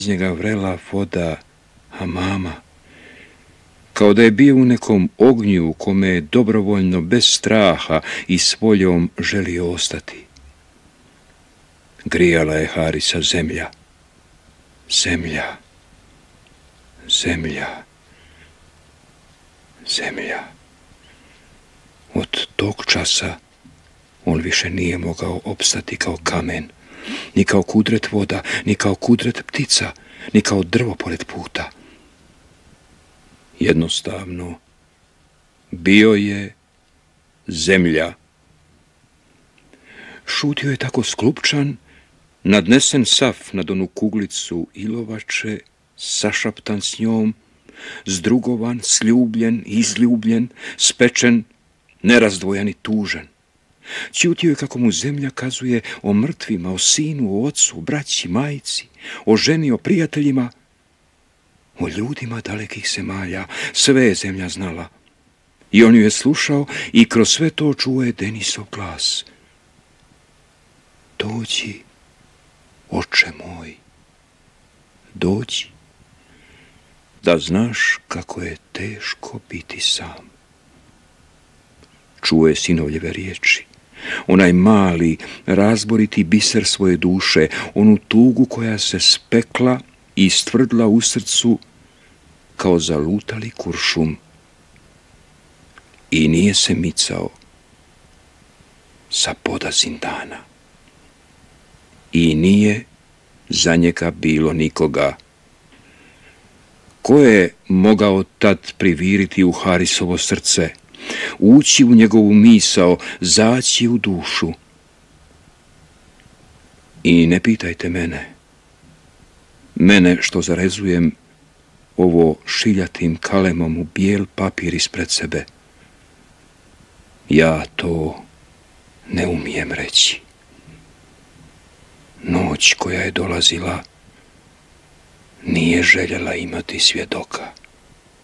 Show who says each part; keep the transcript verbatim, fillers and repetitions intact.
Speaker 1: iz njega vrela voda, a mama, kao da je bio u nekom ognju u kome je dobrovoljno, bez straha i s voljom želio ostati. Grijala je Harisa zemlja, zemlja, zemlja, zemlja. Od tog časa on više nije mogao opstati kao kamen, ni kao kudret voda, ni kao kudret ptica, ni kao drvo pored puta. Jednostavno, bio je zemlja. Šutio je tako sklupčan, nadnesen sav nad onu kuglicu ilovače, sašaptan s njom, zdrugovan, sljubljen, izljubljen, spečen, nerazdvojan i tužan. Ćutio je kako mu zemlja kazuje o mrtvima, o sinu, o ocu, o braći, majici, o ženi, o prijateljima, o ljudima dalekih zemalja. Sve je zemlja znala. I on ju je slušao i kroz sve to čuo je Denisov glas. Dođi, oče moj, dođi, da znaš kako je teško biti sam. Čuo je sinovljeve riječi, onaj mali, razboriti biser svoje duše, onu tugu koja se spekla i stvrdla u srcu kao zalutali kuršum. I nije se micao sa poda zindana. I nije za njega bilo nikoga. Ko je mogao tad priviriti u Harisovo srce, ući u njegovu misao, zaći u dušu? I ne pitajte mene, mene što zarezujem ovo šiljatim kalemom u bijel papir ispred sebe. Ja to ne umijem reći. Noć koja je dolazila nije željela imati svjedoka.